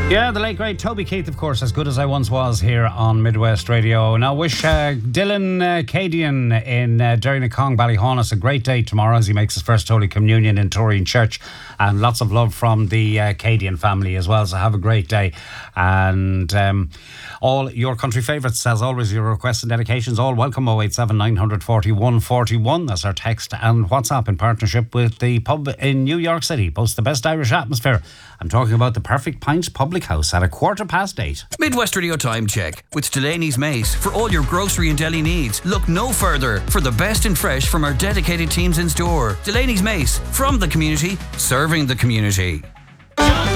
Yeah, the late great Toby Keith, of course, As Good As I Once Was here on Midwest Radio. Now, wish Dylan Cadian in Derrynacong, Ballyhaunis a great day tomorrow as he makes his first Holy Communion in Torreen Church, and lots of love from the Cadian family as well. So have a great day, and all your country favourites, as always, your requests and dedications, all welcome. 087 940 141. That's our text and WhatsApp in partnership with the pub in New York City. Boasts the best Irish atmosphere. I'm talking about the Perfect Pint Public House at 8:15. Midwest Radio Time Check with Delaney's Mace. For all your grocery and deli needs, look no further for the best in fresh from our dedicated teams in store. Delaney's Mace, from the community, serving the community.